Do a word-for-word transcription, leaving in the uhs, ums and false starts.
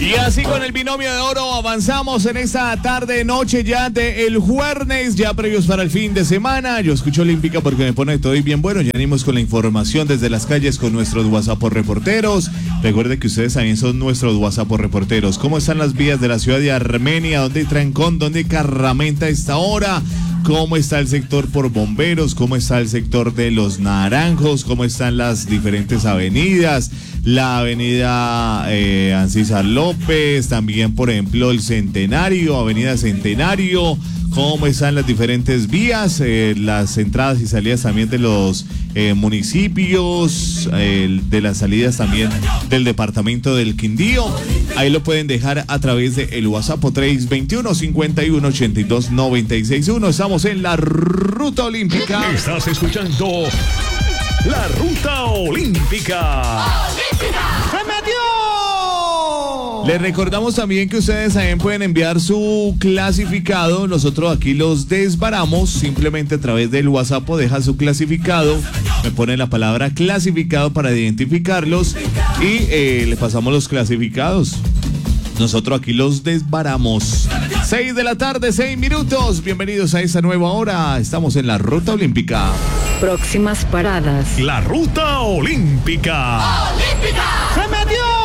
Y así con el binomio de oro avanzamos en esta tarde, noche ya de el jueves, ya previos para el fin de semana. Yo escucho Olímpica porque me pone todo bien bueno. Ya venimos con la información desde las calles con nuestros WhatsApp reporteros. Recuerde que ustedes también son nuestros WhatsApp reporteros. ¿Cómo están las vías de la ciudad de Armenia? ¿Dónde hay trancón? ¿Dónde hay carramenta a esta hora? ¿Cómo está el sector por Bomberos? ¿Cómo está el sector de Los Naranjos? ¿Cómo están las diferentes avenidas? La avenida eh, Ancísar López, también por ejemplo el Centenario, avenida Centenario. ¿Cómo están las diferentes vías? Eh, las entradas y salidas también de los eh, municipios, eh, de las salidas también del departamento del Quindío. Ahí lo pueden dejar a través de el WhatsApp tres veintiuno, cincuenta y uno, ochenta y dos, noventa y seis uno. Estamos en la Ruta Olímpica. Estás escuchando la Ruta Olímpica. ¡Se metió! Les recordamos también que ustedes también pueden enviar su clasificado. Nosotros aquí los desbaramos simplemente a través del WhatsApp. Deja su clasificado, me pone la palabra clasificado para identificarlos y eh, le pasamos los clasificados. Nosotros aquí los desbaramos. seis de la tarde, seis minutos. Bienvenidos a esta nueva hora. Estamos en la Ruta Olímpica. Próximas paradas. La Ruta Olímpica. ¡Olímpica! ¡Se metió!